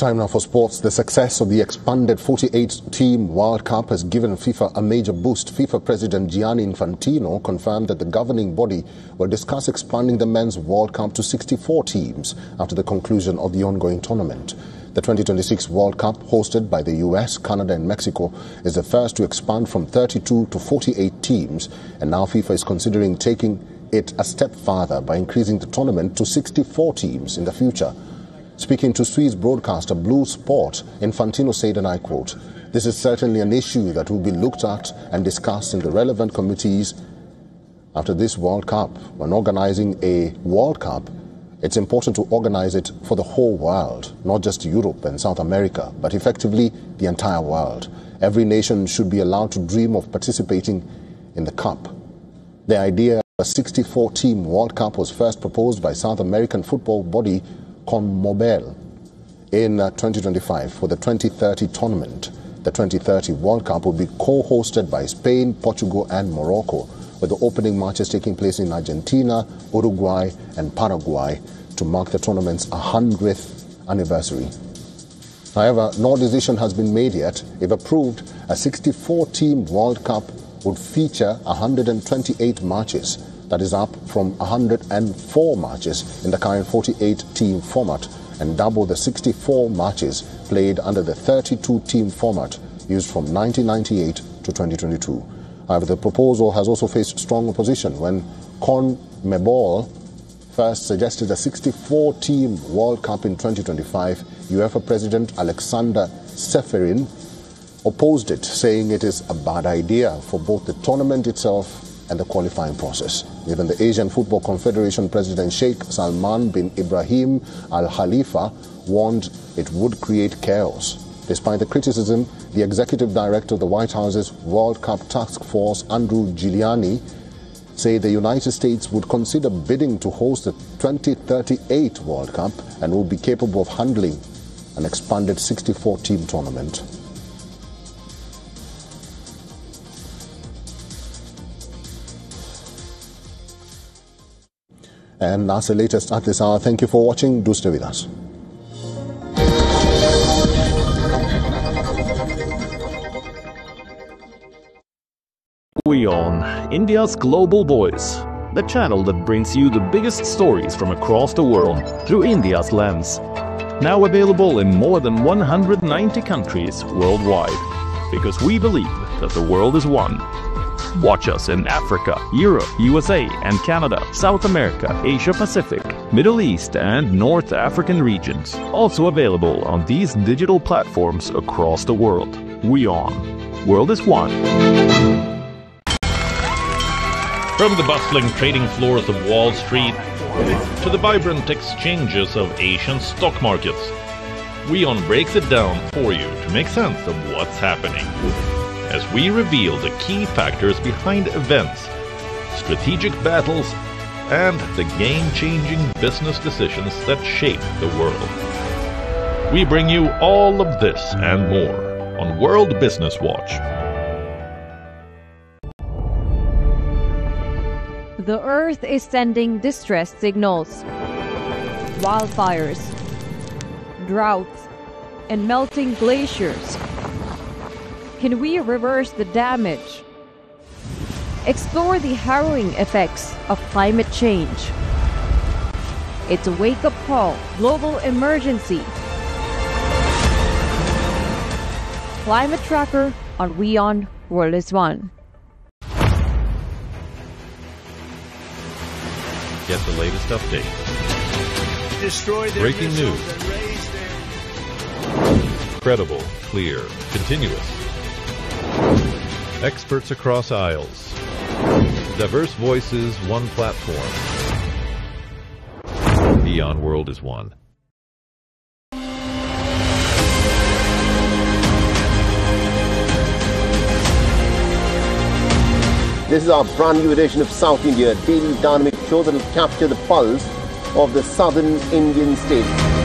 Time now for sports. The success of the expanded 48-team World Cup has given FIFA a major boost. FIFA President Gianni Infantino confirmed that the governing body will discuss expanding the Men's World Cup to 64 teams after the conclusion of the ongoing tournament. The 2026 World Cup, hosted by the US, Canada and Mexico, is the first to expand from 32 to 48 teams, and now FIFA is considering taking it a step further by increasing the tournament to 64 teams in the future. Speaking to Swiss broadcaster Blue Sport, Infantino said, and I quote, "This is certainly an issue that will be looked at and discussed in the relevant committees after this World Cup. When organizing a World Cup, it's important to organize it for the whole world, not just Europe and South America, but effectively the entire world. Every nation should be allowed to dream of participating in the Cup." The idea of a 64-team World Cup was first proposed by South American football body CONMEBOL in 2025 for the 2030 tournament. The 2030 World Cup will be co-hosted by Spain, Portugal and Morocco, with the opening matches taking place in Argentina, Uruguay and Paraguay to mark the tournament's 100th anniversary. However, no decision has been made yet. If approved, a 64-team World Cup would feature 128 matches. That is up from 104 matches in the current 48-team format and double the 64 matches played under the 32-team format used from 1998 to 2022. However, the proposal has also faced strong opposition when CONMEBOL first suggested a 64-team World Cup in 2025. UEFA President Alexander Ceferin opposed it, saying it is a bad idea for both the tournament itself and the qualifying process. Even the Asian Football Confederation President Sheikh Salman bin Ibrahim Al Khalifa warned it would create chaos. Despite the criticism, the executive director of the White House's World Cup Task Force, Andrew Giuliani, said the United States would consider bidding to host the 2038 World Cup and would be capable of handling an expanded 64-team tournament. And that's the latest at this hour. Thank you for watching. Do stay with us. WION, India's global voice, the channel that brings you the biggest stories from across the world through India's lens. Now available in more than 190 countries worldwide, because we believe that the world is one. Watch us in Africa, Europe, USA and Canada, South America, Asia Pacific, Middle East and North African regions. Also available on these digital platforms across the world. WION. World is one. From the bustling trading floors of Wall Street to the vibrant exchanges of Asian stock markets, WION breaks it down for you to make sense of what's happening, as we reveal the key factors behind events, strategic battles, and the game-changing business decisions that shape the world. We bring you all of this and more on World Business Watch. The Earth is sending distress signals. Wildfires, droughts, and melting glaciers. Can we reverse the damage? Explore the harrowing effects of climate change. It's a wake-up call, global emergency. Climate Tracker on WION, World is One. Get the latest updates. Breaking news. Credible, clear, continuous. Experts across aisles. Diverse voices, one platform. WION World is One. This is our brand new edition of South India, daily dynamic show that will capture the pulse of the southern Indian state.